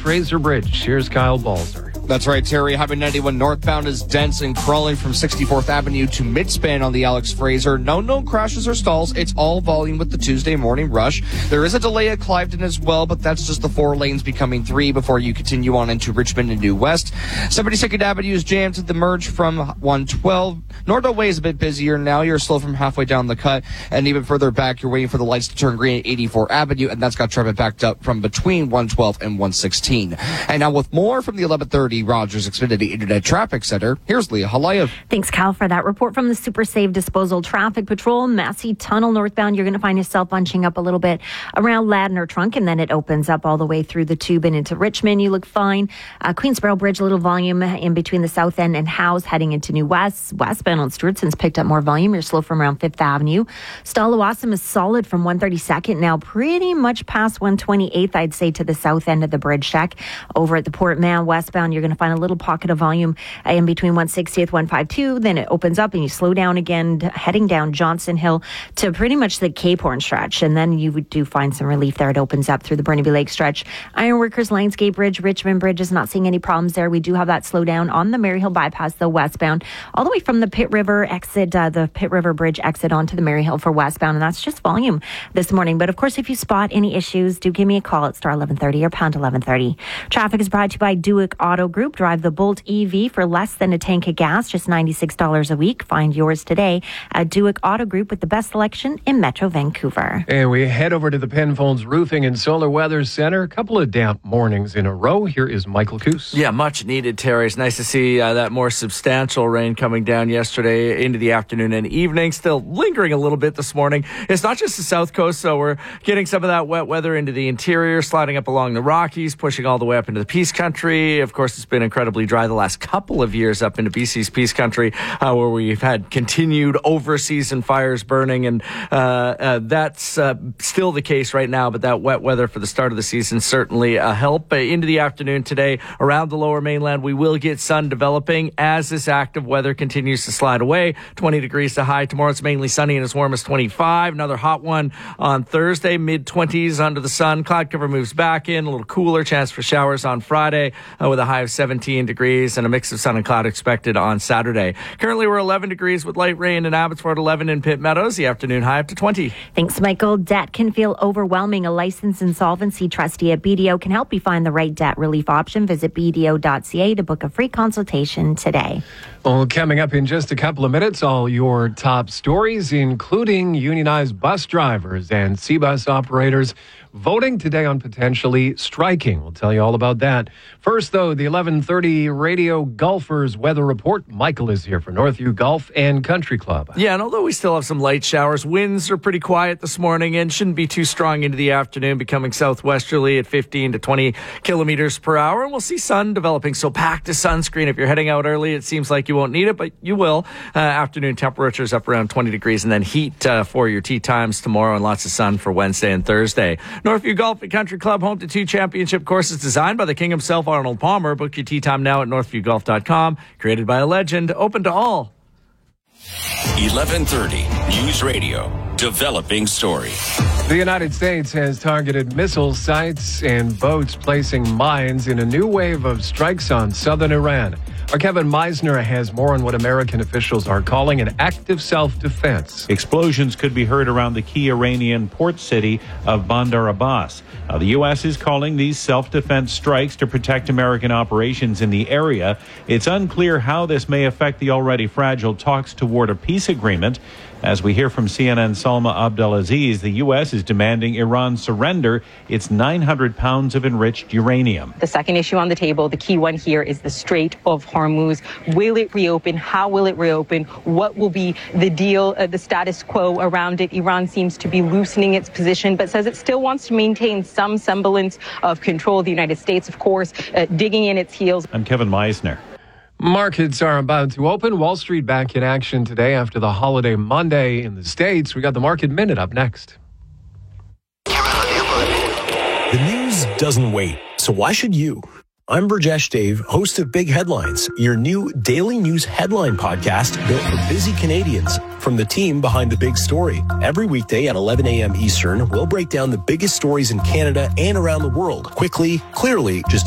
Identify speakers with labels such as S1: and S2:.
S1: Fraser Bridge. Here's Kyle Balzer.
S2: That's right, Terry. Highway 91 northbound is dense and crawling from 64th Avenue to Midspan on the Alex Fraser. No known crashes or stalls. It's all volume with the Tuesday morning rush. There is a delay at Cliveden as well, but that's just the 4 lanes becoming 3 before you continue on into Richmond and New West. 72nd Avenue is jammed to the merge from 112. Nordell Way is a bit busier now. You're slow from halfway down the cut, and even further back, you're waiting for the lights to turn green at 84 Avenue, and that's got traffic backed up from between 112 and 116. And now with more from the 1130 Rogers Xfinity Internet Traffic Center, here's Leah Halayev.
S3: Thanks, Cal, for that report from the Super Save Disposal Traffic Patrol. Massey Tunnel northbound, you're going to find yourself bunching up a little bit around Ladner Trunk, and then it opens up all the way through the tube and into Richmond. You look fine. Queensboro Bridge, a little volume in between the South End and Howes heading into New West. Westbound on Stewartson's picked up more volume. You're slow from around 5th Avenue. Stallawasam is solid from 132nd, now pretty much past 128th, I'd say, to the south end of the bridge check. Over at the Port Mann westbound, you're going to find a little pocket of volume in between 160th, 152. Then it opens up and you slow down again, heading down Johnson Hill to pretty much the Cape Horn stretch. And then you do find some relief there. It opens up through the Burnaby Lake stretch. Ironworkers, Lionsgate Bridge, Richmond Bridge is not seeing any problems there. We do have that slowdown on the Maryhill bypass, though, westbound, all the way from the Pitt River exit, the Pitt River Bridge exit onto the Maryhill for westbound. And that's just volume this morning. But of course, if you spot any issues, do give me a call at star 1130 or pound 1130. Traffic is brought to you by Duick Auto Group. Drive the Bolt EV for less than a tank of gas, just $96 a week. Find yours today at Duick Auto Group with the best selection in Metro Vancouver.
S1: And we head over to the Penfolds Roofing and Solar Weather Center. A couple of damp mornings in a row. Here is Michael Coos.
S4: Yeah, much needed, Terry. It's nice to see that more substantial rain coming down yesterday into the afternoon and evening. Still lingering a little bit this morning. It's not just the south coast, so we're getting some of that wet weather into the interior, sliding up along the Rockies, pushing all the way up into the Peace Country. Of course, it's been incredibly dry the last couple of years up into BC's Peace Country, where we've had continued over-season fires burning, and that's still the case right now, but that wet weather for the start of the season certainly a help. Into the afternoon today, around the lower mainland, we will get sun developing as this active weather continues to slide away. 20 degrees to high. Tomorrow it's mainly sunny and as warm as 25. Another hot one on Thursday, mid-20s under the sun. Cloud cover moves back in, a little cooler, chance for showers on Friday with a high of 17 degrees and a mix of sun and cloud expected on Saturday. Currently we're 11 degrees with light rain in Abbotsford, 11 in Pitt Meadows. The afternoon high up to 20.
S3: Thanks, Michael. Debt can feel overwhelming. A licensed insolvency trustee at BDO can help you find the right debt relief option. Visit BDO.ca to book a free consultation today.
S1: Well, coming up in just a couple of minutes, all your top stories, including unionized bus drivers and CBus operators voting today on potentially striking. We'll tell you all about that. First, though, the 1130 Radio Golfers Weather Report. Michael is here for Northview Golf and Country Club.
S4: Yeah, and although we still have some light showers, winds are pretty quiet this morning and shouldn't be too strong into the afternoon, becoming southwesterly at 15 to 20 kilometers per hour. And we'll see sun developing, so pack the sunscreen. If you're heading out early, it seems like you won't need it, but you will. Afternoon temperatures up around 20 degrees, and then heat for your tee times tomorrow, and lots of sun for Wednesday and Thursday. Northview Golf and Country Club, home to 2 championship courses designed by the king himself, Arnold Palmer. Book your tee time now at northviewgolf.com. Created by a legend, open to all.
S5: 1130 News Radio, developing story.
S1: The United States has targeted missile sites and boats placing mines in a new wave of strikes on southern Iran. Our Kevin Meisner has more on what American officials are calling an act of self-defense.
S6: Explosions could be heard around the key Iranian port city of Bandar Abbas. Now, the U.S. is calling these self-defense strikes to protect American operations in the area. It's unclear how this may affect the already fragile talks toward a peace agreement. As we hear from CNN's Salma Abdelaziz, the U.S. is demanding Iran surrender its 900 pounds of enriched uranium.
S7: The second issue on the table, the key one here, is the Strait of Hormuz. Will it reopen? How will it reopen? What will be the deal, the status quo around it? Iran seems to be loosening its position, but says it still wants to maintain some semblance of control. The United States, of course, digging in its heels.
S6: I'm Kevin Meisner.
S1: Markets are about to open. Wall Street back in action today after the holiday Monday in the States. We got the Market Minute up next.
S8: The news doesn't wait, so why should you? I'm Burjesh Dave, host of Big Headlines, your new daily news headline podcast built for busy Canadians from the team behind the big story. Every weekday at 11 a.m. Eastern, we'll break down the biggest stories in Canada and around the world quickly, clearly, just